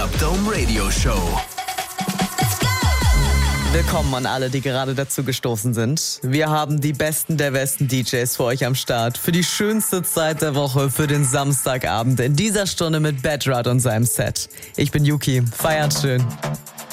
Club Dome Radio Show. Willkommen an alle, die gerade dazu gestoßen sind. Wir haben die besten der besten DJs für euch am Start. Für die schönste Zeit der Woche, für den Samstagabend. In dieser Stunde mit Bedrad und seinem Set. Ich bin Yuki. Feiert schön.